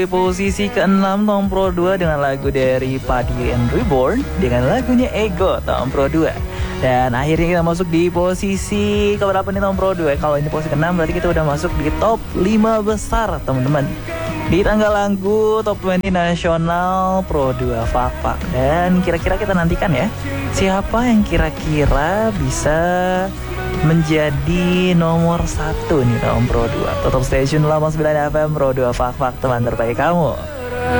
Di posisi ke-6 Tom Pro 2 dengan lagu dari Padi and Reborn dengan lagunya Ego Tom Pro 2. Dan akhirnya kita masuk di posisi keberapa nih Tom Pro 2? Kalau ini posisi ke-6 berarti kita udah masuk di top 5 besar teman-teman. Di tanggal lagu top 20 nasional Pro 2 Fak. Dan kira-kira kita nantikan ya, siapa yang kira-kira bisa menjadi nomor 1 nih Tom Pro 2. Tetap stay tune 89 FM Pro 2 Fak teman terbaik kamu.